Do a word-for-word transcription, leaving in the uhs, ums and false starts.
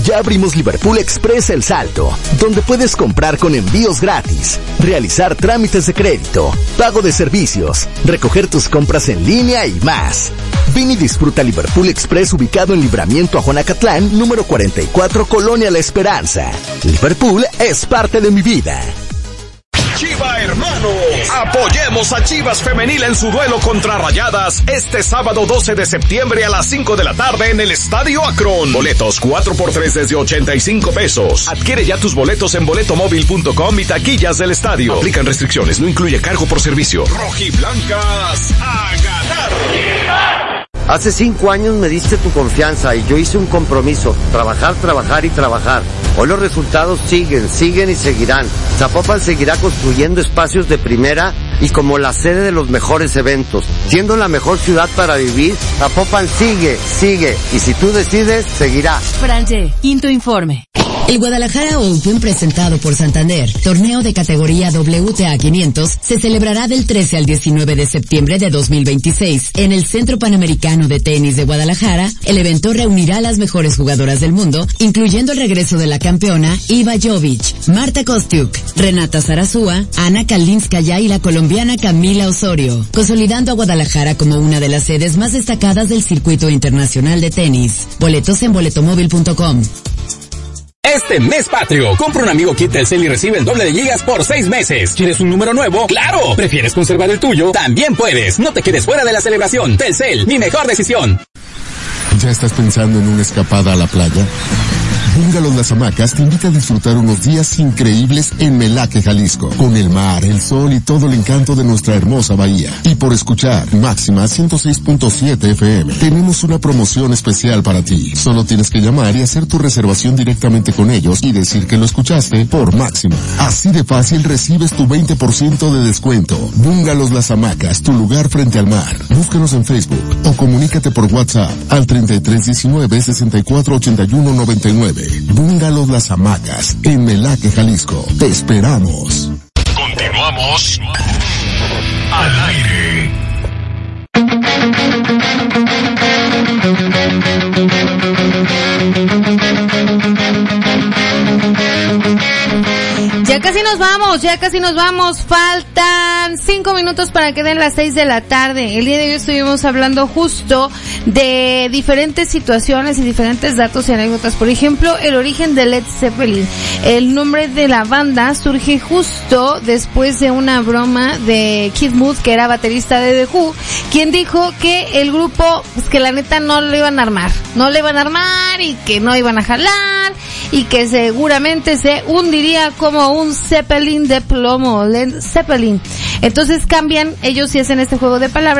Ya abrimos Liverpool Express El Salto, donde puedes comprar con envíos gratis, realizar trámites de crédito, pago de servicios, recoger tus compras en línea y más. Ven y disfruta Liverpool Express ubicado en Libramiento a Juanacatlán, número cuarenta y cuatro, Colonia La Esperanza. Liverpool es parte de mi vida. Chiva Hermanos, apoyemos a Chivas Femenil en su duelo contra Rayadas este sábado doce de septiembre a las cinco de la tarde en el Estadio Akron. Boletos cuatro por tres desde ochenta y cinco pesos. Adquiere ya tus boletos en boleto móvil punto com y taquillas del estadio. Aplican restricciones, no incluye cargo por servicio. Rojiblancas a ganar. Hace cinco años me diste tu confianza y yo hice un compromiso, trabajar, trabajar y trabajar. Hoy los resultados siguen, siguen y seguirán. Zapopan seguirá construyendo espacios de primera y como la sede de los mejores eventos. Siendo la mejor ciudad para vivir, Zapopan sigue, sigue y si tú decides, seguirá. Franje, quinto informe. El Guadalajara Open presentado por Santander, torneo de categoría W T A quinientos, se celebrará del trece al diecinueve de septiembre de dos mil veintiséis en el Centro Panamericano de Tenis de Guadalajara. El evento reunirá a las mejores jugadoras del mundo, incluyendo el regreso de la campeona Iva Jovic, Marta Kostiuk, Renata Zarazúa, Ana Kalinskaya y la colombiana Camila Osorio, consolidando a Guadalajara como una de las sedes más destacadas del circuito internacional de tenis. Boletos en boleto móvil punto com. Este mes patrio, compra un amigo kit Telcel y recibe el doble de gigas por seis meses. ¿Quieres un número nuevo? ¡Claro! ¿Prefieres conservar el tuyo? También puedes. No te quedes fuera de la celebración. Telcel, mi mejor decisión. ¿Ya estás pensando en una escapada a la playa? Bungalows Las Hamacas te invita a disfrutar unos días increíbles en Melaque, Jalisco, con el mar, el sol y todo el encanto de nuestra hermosa bahía. Y por escuchar Máxima ciento seis punto siete F M, tenemos una promoción especial para ti. Solo tienes que llamar y hacer tu reservación directamente con ellos y decir que lo escuchaste por Máxima. Así de fácil recibes tu veinte por ciento de descuento. Bungalows Las Hamacas, tu lugar frente al mar. Búscanos en Facebook o comunícate por WhatsApp al treinta y tres diecinueve sesenta y cuatro ochenta y uno noventa y nueve. Bungalows Las Hamacas, en Melaque, Jalisco. Te esperamos. Continuamos al aire. Ya casi nos vamos, ya casi nos vamos. Faltan cinco minutos para que den las seis de la tarde. El día de hoy estuvimos hablando justo de diferentes situaciones y diferentes datos y anécdotas. Por ejemplo, el origen de Led Zeppelin. El nombre de la banda surge justo después de una broma de Keith Moon, que era baterista de The Who, quien dijo que el grupo, pues que la neta no lo iban a armar. No lo iban a armar y que no iban a jalar y que seguramente se hundiría como un Zeppelin de plomo, Led Zeppelin. Entonces cambian ellos y hacen este juego de palabras.